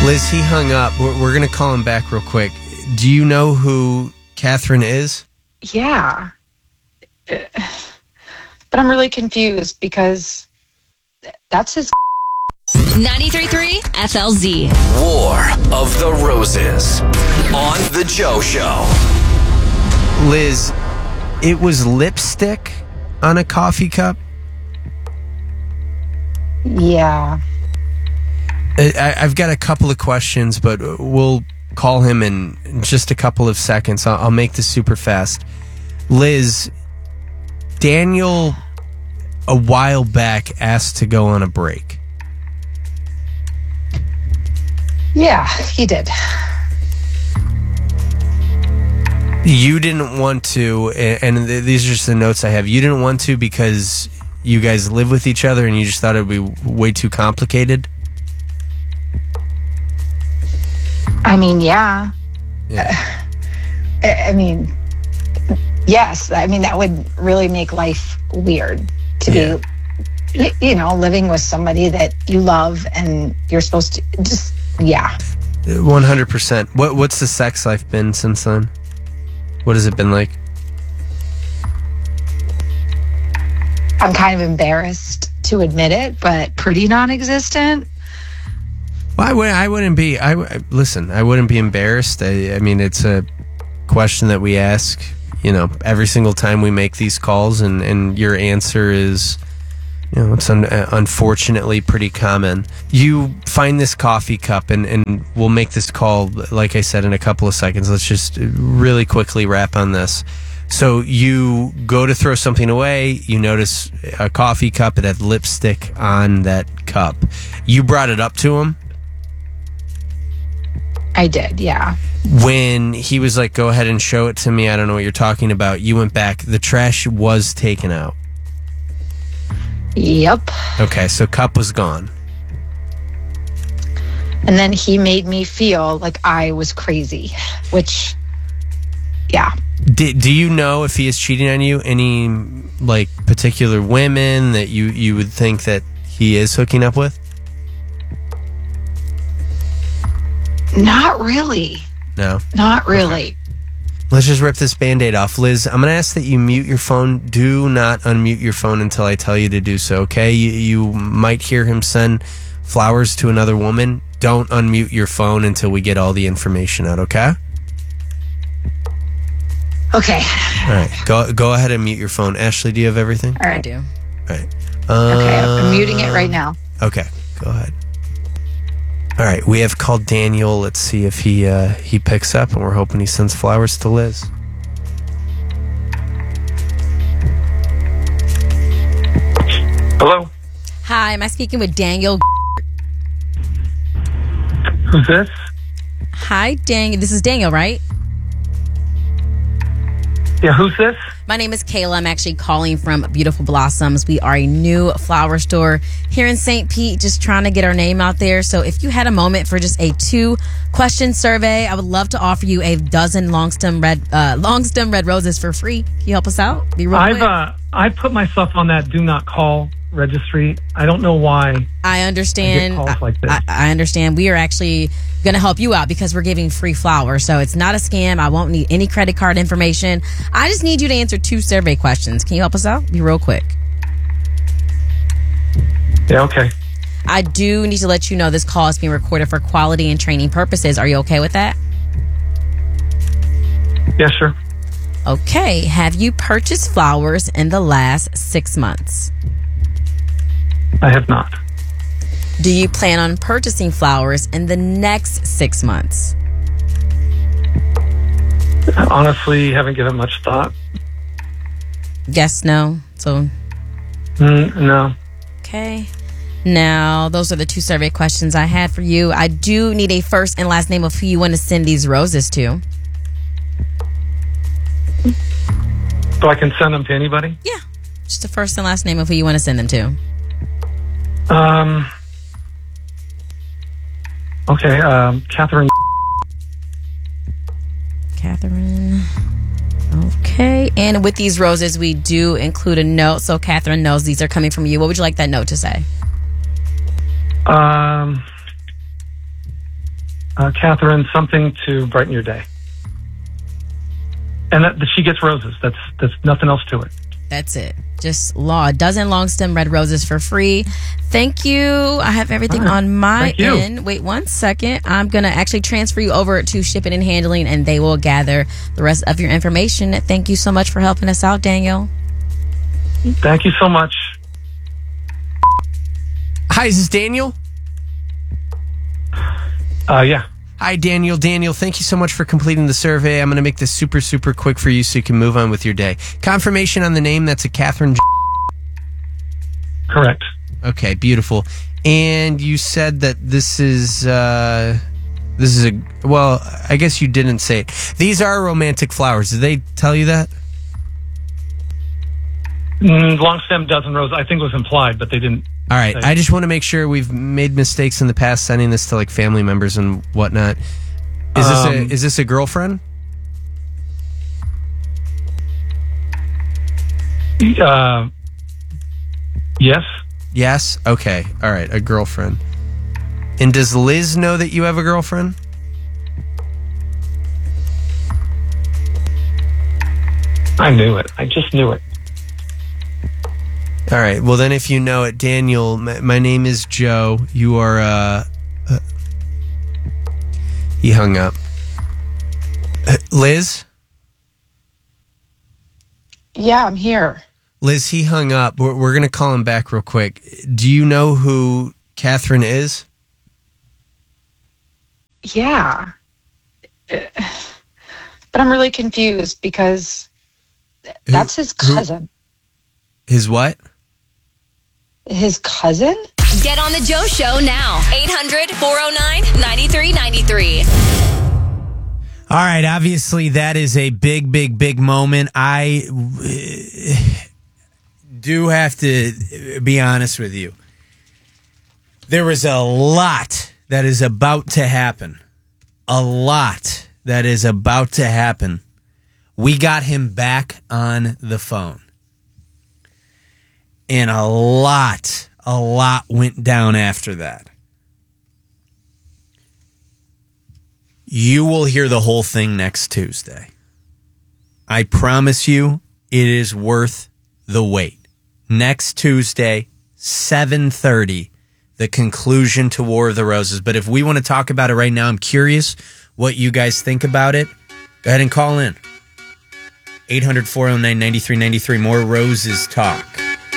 Liz, he hung up. We're going to call him back real quick. Do you know who Catherine is? Yeah. But I'm really confused because that's his 93.3 FLZ. War of the Roses on The Joe Show. Liz, it was lipstick on a coffee cup? Yeah. I've got a couple of questions, but we'll call him in just a couple of seconds. I'll make this super fast. Liz, Daniel, a while back, asked to go on a break. Yeah, he did. You didn't want to, and these are just the notes I have. You didn't want to because you guys live with each other and you just thought it would be way too complicated? I mean, yeah. I mean, yes. I mean, that would really make life weird to be, you know, living with somebody that you love and you're supposed to just, yeah. 100%. What's the sex life been since then? What has it been like? I'm kind of embarrassed to admit it, but pretty non-existent. Well, I wouldn't be. Listen, I wouldn't be embarrassed. I mean, it's a question that we ask, you know, every single time we make these calls, and your answer is, you know, it's unfortunately pretty common. You find this coffee cup, and we'll make this call, like I said, in a couple of seconds. Let's just really quickly wrap on this. So you go to throw something away, you notice a coffee cup, it had lipstick on that cup. You brought it up to him? I did, yeah. When he was like, go ahead and show it to me, I don't know what you're talking about, you went back. The trash was taken out. Yep. Okay, so cup was gone. And then he made me feel like I was crazy, which, yeah. Do you know if he is cheating on you? Any, like, particular women that you would think that he is hooking up with? Not really. No? Not really. Okay. Let's just rip this Band-Aid off. Liz, I'm going to ask that you mute your phone. Do not unmute your phone until I tell you to do so, okay? You might hear him send flowers to another woman. Don't unmute your phone until we get all the information out, okay? Okay. All right. Go ahead and mute your phone. Ashley, do you have everything? All right. I do. All right. Okay, I'm muting it right now. Okay, go ahead. All right, we have called Daniel. Let's see if he picks up, and we're hoping he sends flowers to Liz. Hello? Hi, am I speaking with Daniel? Who's this? Hi, Daniel. This is Daniel, right? Yeah, who's this? My name is Kayla. I'm actually calling from Beautiful Blossoms. We are a new flower store here in St. Pete, just trying to get our name out there. So if you had a moment for just a 2-question survey, I would love to offer you a dozen long stem red roses for free. Can you help us out? Be real quick. I put myself on that do not call registry. I don't know why. I understand. I get calls like this. I understand. We are actually going to help you out because we're giving free flowers. So it's not a scam. I won't need any credit card information. I just need you to answer 2 survey questions. Can you help us out? Be real quick. Yeah, okay. I do need to let you know this call is being recorded for quality and training purposes. Are you okay with that? Yeah, sure. Okay. Have you purchased flowers in the last 6 months? I have not. Do you plan on purchasing flowers in the next 6 months? I honestly haven't given much thought. Yes, no. So, No. okay. Now, those are the 2 survey questions I had for you. I do need a first and last name of who you want to send these roses to. So I can send them to anybody? Yeah. Just the first and last name of who you want to send them to. Okay, Catherine. Catherine. Okay. And with these roses, we do include a note. So Catherine knows these are coming from you. What would you like that note to say? Catherine, something to brighten your day. And that she gets roses. That's nothing else to it. That's it. Just a dozen long stem red roses for free. Thank you. I have everything on my end. Wait 1 second. I'm going to actually transfer you over to shipping and handling, and they will gather the rest of your information. Thank you so much for helping us out, Daniel. Thank you so much. Hi, is this Daniel? Yeah. Hi, Daniel. Daniel, thank you so much for completing the survey. I'm going to make this super, super quick for you so you can move on with your day. Confirmation on the name, that's a Catherine. Correct. Okay, beautiful. And you said that this is I guess you didn't say it. These are romantic flowers. Did they tell you that? Long stem dozen rose, I think was implied, but they didn't. All right. I just want to make sure we've made mistakes in the past sending this to like family members and whatnot. Is this a girlfriend? Yes. Yes? Okay. All right. A girlfriend. And does Liz know that you have a girlfriend? I knew it. I just knew it. All right. Well, then if you know it, Daniel, my name is Joe. You are, he hung up. Liz? Yeah, I'm here. Liz, he hung up. We're going to call him back real quick. Do you know who Catherine is? Yeah. But I'm really confused because that's his cousin. His what? His cousin? Get on the Joe Show now. 800-409-9393. All right, obviously that is a big, big, big moment. I do have to be honest with you. There is a lot that is about to happen. A lot that is about to happen. We got him back on the phone. And a lot went down after that. You will hear the whole thing next Tuesday. I promise you, it is worth the wait. Next Tuesday, 7:30, the conclusion to War of the Roses. But if we want to talk about it right now, I'm curious what you guys think about it. Go ahead and call in. 800-409-9393. More Roses talk.